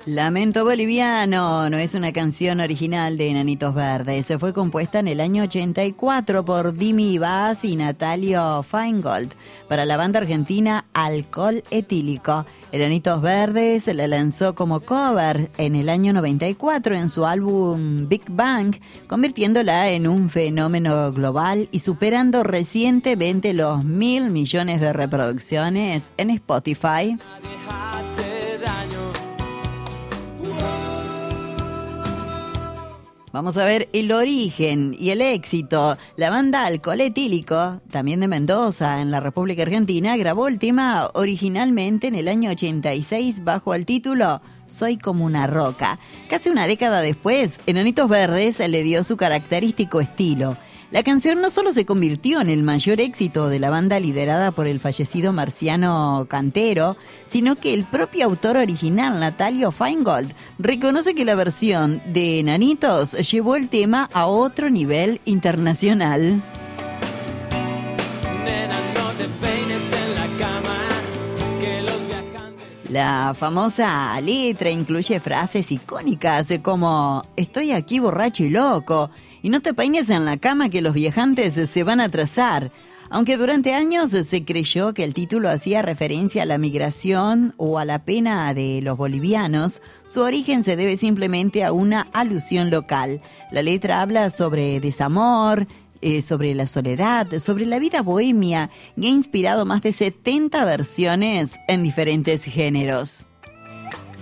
Lamento Boliviano no es una canción original de Enanitos Verdes. Se fue compuesta en el año 84 por Dimi Bass y Natalio Feingold para la banda argentina Alcohol Etílico. Enanitos Verdes la lanzó como cover en el año 94 en su álbum Big Bang, convirtiéndola en un fenómeno global y superando recientemente los 1.000 millones de reproducciones en Spotify. Vamos a ver el origen y el éxito. La banda Alcohol Etílico, también de Mendoza, en la República Argentina, grabó el tema originalmente en el año 86 bajo el título Soy como una roca. Casi una década después, Enanitos Verdes le dio su característico estilo. La canción no solo se convirtió en el mayor éxito de la banda liderada por el fallecido Marciano Cantero, sino que el propio autor original, Natalio Feingold, reconoce que la versión de Enanitos llevó el tema a otro nivel internacional. La famosa letra incluye frases icónicas como «Estoy aquí borracho y loco», y «No te peines en la cama que los viajantes se van a atrasar». Aunque durante años se creyó que el título hacía referencia a la migración o a la pena de los bolivianos, su origen se debe simplemente a una alusión local. La letra habla sobre desamor, sobre la soledad, sobre la vida bohemia y ha inspirado más de 70 versiones en diferentes géneros.